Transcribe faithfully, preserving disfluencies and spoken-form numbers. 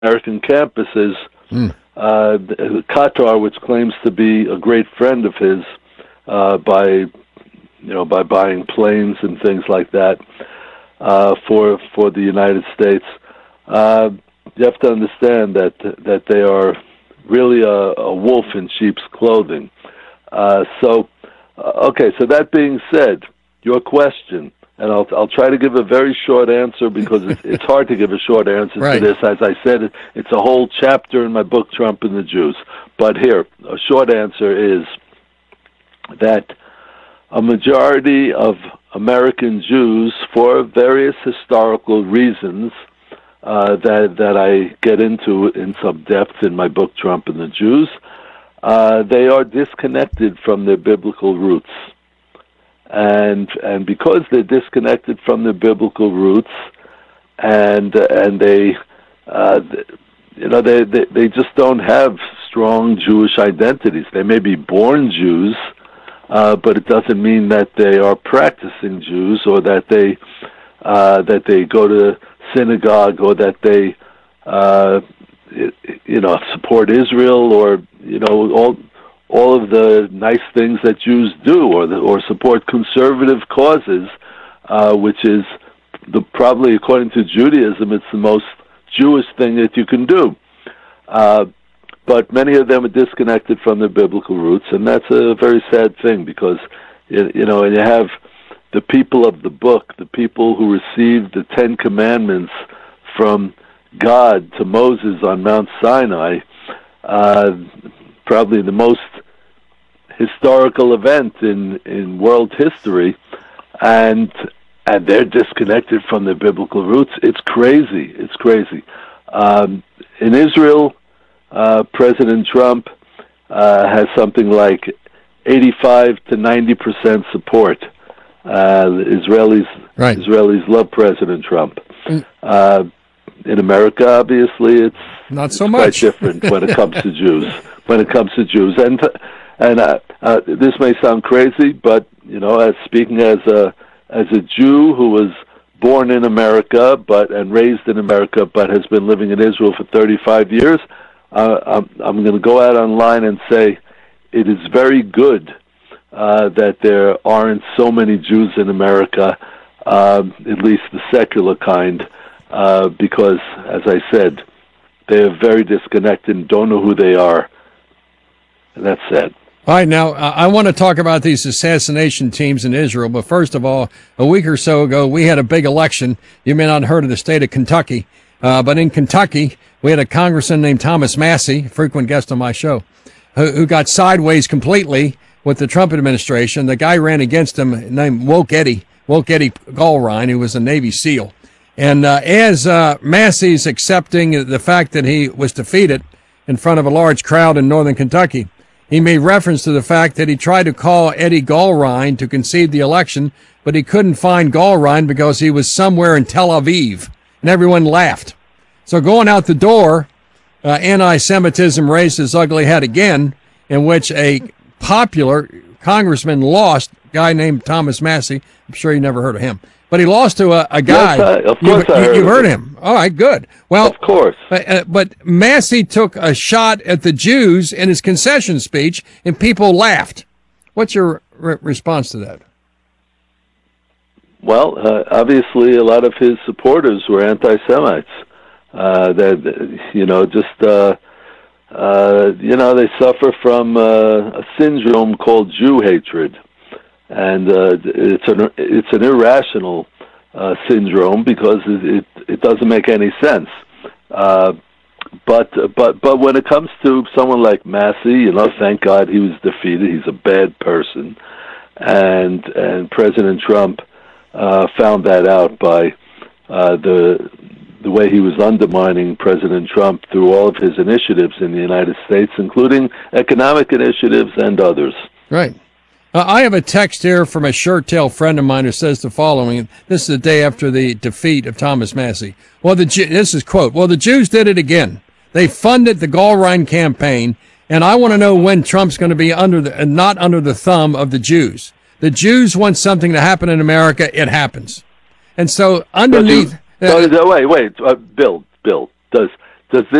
American campuses. Mm. Uh, Qatar, which claims to be a great friend of his uh, by, you know, by buying planes and things like that uh, for for the United States, uh, you have to understand that that they are really a, a wolf in sheep's clothing. Uh, so, uh, okay. So that being said, your question. And I'll I'll try to give a very short answer because it's, it's hard to give a short answer right. to this. As I said, it, it's a whole chapter in my book, Trump and the Jews. But here, a short answer is that a majority of American Jews, for various historical reasons uh, that that I get into in some depth in my book, Trump and the Jews, uh, they are disconnected from their biblical roots. And and because they're disconnected from their biblical roots, and and they, uh, you know, they, they they just don't have strong Jewish identities. They may be born Jews, uh, but it doesn't mean that they are practicing Jews, or that they uh, that they go to synagogue, or that they uh, you know support Israel, or you know all. all of the nice things that Jews do, or the, or support conservative causes, uh, which is the probably, according to Judaism, it's the most Jewish thing that you can do. Uh, but many of them are disconnected from their biblical roots, and that's a very sad thing because, you know, and you have the people of the book, the people who received the Ten Commandments from God to Moses on Mount Sinai, uh, probably the most historical event in, in world history, and and they're disconnected from their biblical roots. It's crazy. It's crazy. Um, in Israel, uh, President Trump uh, has something like eighty-five to ninety percent support. Uh, Israelis right. Israelis love President Trump. Mm. Uh, in America, obviously, it's not so it's much quite different when it comes to Jews. When it comes to Jews, and and uh, uh, this may sound crazy, but you know, as speaking as a as a Jew who was born in America, but and raised in America, but has been living in Israel for thirty-five years, uh, I'm I'm going to go out online and say it is very good uh, that there aren't so many Jews in America, um, at least the secular kind, uh, because, as I said, they are very disconnected and don't know who they are. And that's sad. All right, now, uh, I want to talk about these assassination teams in Israel, but first of all, a week or so ago, we had a big election. You may not have heard of the state of Kentucky, uh, but in Kentucky, we had a congressman named Thomas Massie, frequent guest on my show, who, who got sideways completely with the Trump administration. The guy ran against him named Woke Eddie, Woke Eddie Gallrein, who was a Navy SEAL. And uh, as uh, Massie's accepting the fact that he was defeated in front of a large crowd in northern Kentucky, he made reference to the fact that he tried to call Eddie Gallrein to concede the election, but he couldn't find Gallrein because he was somewhere in Tel Aviv, and everyone laughed. So going out the door, uh, anti-Semitism raised its ugly head again, in which a popular congressman lost, a guy named Thomas Massie. I'm sure you never heard of him. But he lost to a, a guy. Yes, I, of course you, I heard You've heard of him. him. All right, good. Well, of course. Uh, but Massie took a shot at the Jews in his concession speech, and people laughed. What's your re- response to that? Well, uh, obviously, a lot of his supporters were anti-Semites. Uh, that you know, just uh, uh, you know, they suffer from uh, a syndrome called Jew hatred. And uh, it's an it's an irrational uh, syndrome because it, it it doesn't make any sense. Uh, but but but when it comes to someone like Massie, you know, thank God he was defeated. He's a bad person, and and President Trump uh, found that out by uh, the the way he was undermining President Trump through all of his initiatives in the United States, including economic initiatives and others. Right. Uh, I have a text here from a shirt-tail friend of mine who says the following. This is the day after the defeat of Thomas Massie. Well, the this is quote. Well, the Jews did it again. They funded the Gallrein campaign, and I want to know when Trump's going to be under the not under the thumb of the Jews. The Jews want something to happen in America. It happens, and so underneath. You, uh, wait, wait, uh, Bill, Bill. Does Does